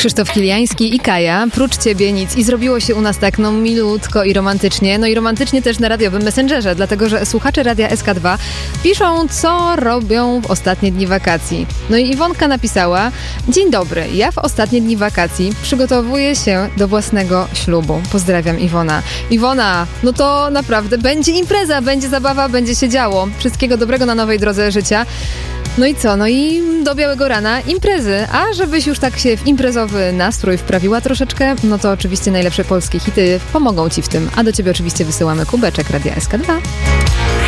Krzysztof Kiliański i Kaja. Prócz ciebie nic. I zrobiło się u nas tak milutko i romantycznie. No i romantycznie też na radiowym Messengerze, dlatego że słuchacze Radia SK2 piszą, co robią w ostatnie dni wakacji. No i Iwonka napisała: dzień dobry, ja w ostatnie dni wakacji przygotowuję się do własnego ślubu. Pozdrawiam, Iwona. Iwona, no to naprawdę będzie impreza, będzie zabawa, będzie się działo. Wszystkiego dobrego na nowej drodze życia. No i co? No i do białego rana imprezy. A żebyś już tak się w imprezowy nastrój wprawiła troszeczkę, no to oczywiście najlepsze polskie hity pomogą ci w tym. A do ciebie oczywiście wysyłamy kubeczek Radia SK2.